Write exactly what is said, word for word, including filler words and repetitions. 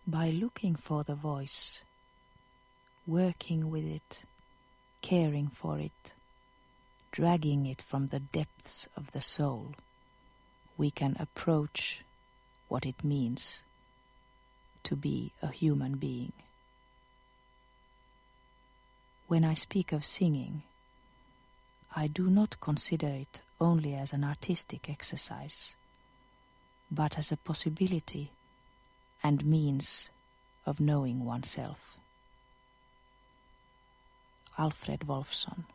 By looking for the voice, working with it, caring for it, dragging it from the depths of the soul, we can approach what it means to be a human being. When I speak of singing, I do not consider it only as an artistic exercise, but as a possibility and means of knowing oneself. Alfred Wolfson.